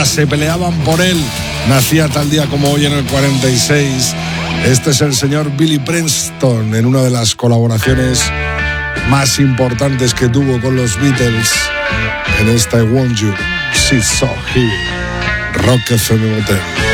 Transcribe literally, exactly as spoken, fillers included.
hasta se peleaban por él. Nacía tal día como hoy en el cuarenta y seis. Este es el señor Billy Preston en una de las colaboraciones más importantes que tuvo con los Beatles en esta I Want You, She's So Here, Rock F M Hotel.